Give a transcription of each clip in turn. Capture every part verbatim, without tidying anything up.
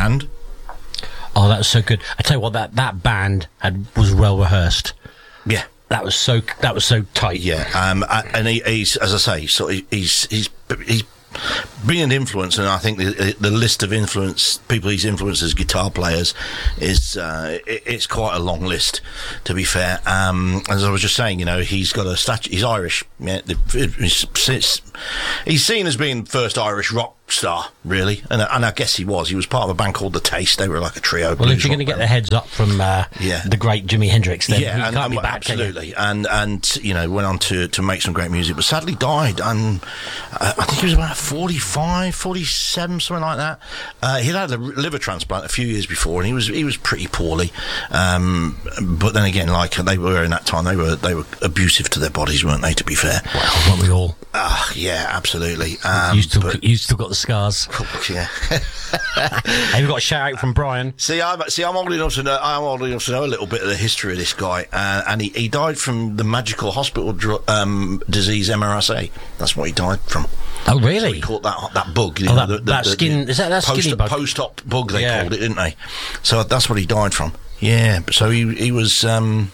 band. Oh, that was so good. I tell you what, that, that band had was well rehearsed. Yeah. That was so that was so tight. Yeah, um, and he, he's, as I say, so he, he's he's he's brilliant influence, and I think the the list of influence people he's influenced as guitar players is uh, it, it's quite a long list. To be fair, um, as I was just saying, you know, he's got a statue. He's Irish. Yeah, he's, he's seen as being the first Irish rock star, really, and and I guess he was. He was part of a band called The Taste. They were like a trio. Well, if you're going to get the heads up from uh, yeah. the great Jimi Hendrix, then yeah, he and, can't and, be back, absolutely, and and you know went on to, to make some great music, but sadly died. And uh, I think he was about forty-five, forty-seven, something like that. Uh, he'd had a liver transplant a few years before, and he was he was pretty poorly. Um, but then again, like they were in that time, they were they were abusive to their bodies, weren't they? To be fair, well, weren't we all? Uh, yeah, absolutely. Um, you still but, you still got the scars. Yeah. Hey, we've got a shout out from Brian. See, I'm see, I'm old enough to know. I'm old enough to know a little bit of the history of this guy, uh, and he, he died from the magical hospital dr- um, disease M R S A. That's what he died from. Oh, really? So he caught that that bug. You oh, know, that, the, the, that the, skin. The is that that post, skinny bug? Post-op bug, they yeah. called it, didn't they? So that's what he died from. Yeah. So he he was. Um,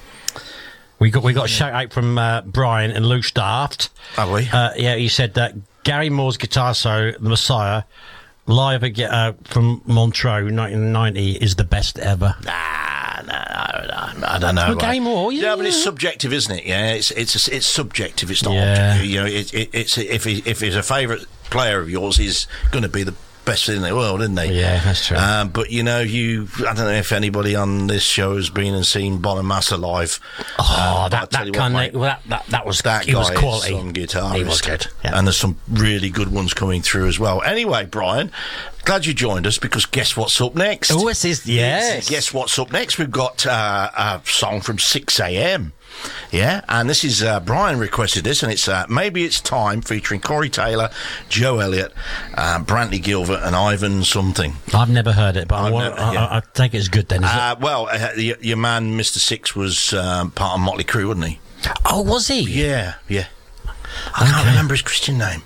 we got we got a shout out from uh, Brian and Luke Daft. Have we? Uh, yeah, he said that Gary Moore's guitar solo, The Messiah, live again, uh, from Montreux, nineteen ninety, is the best ever. Nah, no, no, no, I don't know. Well, Gary Moore, yeah, yeah, but it's subjective, isn't it? Yeah, it's it's it's subjective. It's not yeah. objective. You know, it, it, it's if he, if he's a favourite player of yours, he's going to be the best in the world, isn't he? Yeah, that's true. Um, but you know, you I don't know if anybody on this show has been and seen Bonamassa live. Oh, um, that that kind of well, that, that that was that he guy was quality. is some guitarist. He was good, yeah. And there's some really good ones coming through as well. Anyway, Brian, glad you joined us, because guess what's up next? Oh, this is yes. Guess what's up next? We've got uh, a song from six a.m. Yeah, and this is uh, Brian requested this, and it's uh, Maybe It's Time, featuring Corey Taylor, Joe Elliott, uh, Brantley Gilbert, and Ivan something. I've never heard it, but I, want, never, yeah. I, I think it's good then. Is uh, it? Well, uh, your, your man Mister Six was um, part of Motley Crue, wasn't he? Oh, was he? Yeah, yeah. I can't remember his Christian name.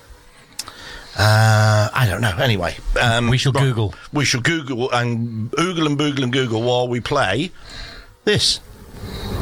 Uh, I don't know. Anyway, um, we shall right, Google. We shall Google and Oogle and Boogle and Google while we play this.